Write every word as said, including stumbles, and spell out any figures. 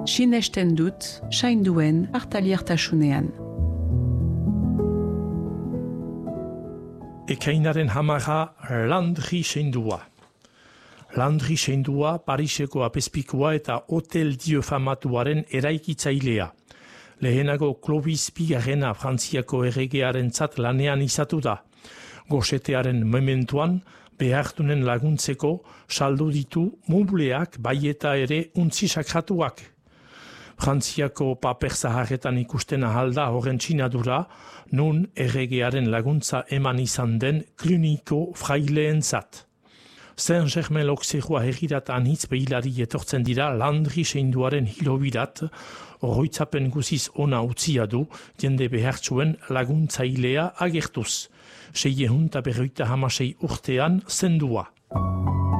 sinesten dut, sainduen partaliertasunean. Ekainaren hamara Landry seindua. Landry seindua Pariseko apezpikua eta Hotel Dieu famatuaren eraikitzailea. Lehenago Clovis bigarrena Frantziako erregearentzat lanean izatu da. Gosetearen mementuan behartunen laguntzeko saldu ditu mubleak bai eta ere untzi sakratuak. Frantziako paper zaharretan ikusten ahalda horren txinadura, nun erregearen laguntza eman izan den kliniko fraileentzat. Saint-Germain-l'Auxerrois herrirat anitz behilari etortzen dira Landry seinduaren hilobirat, oroitzapen guziz ona utzia du, jende behartsuen laguntzailea agertuz. Sei ehun eta berroita hamasei urtean zendua.